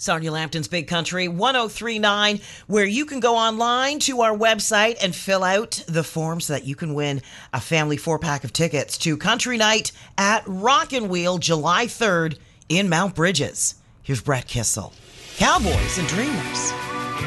Sonia Lampton's Big Country 1039, where you can go online to our website and fill out the form so that you can win a family 4-pack of tickets to Country Night at Rockin' Wheel July 3rd in Mount Bridges. Here's Brett Kissel. Cowboys and Dreamers.